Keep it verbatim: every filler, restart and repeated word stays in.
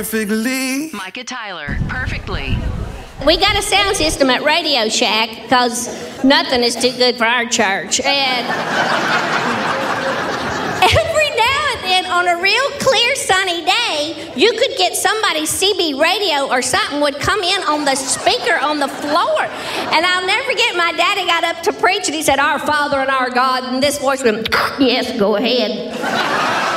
perfectly. Micah Tyler, perfectly. We got a sound system at Radio Shack because nothing is too good for our church. And every now and then on a real clear sunny day, you could get somebody's C B radio or something would come in on the speaker on the floor. And I'll never forget, my daddy got up to preach and he said, "Our Father and our God," and this voice went, "Yes, go ahead."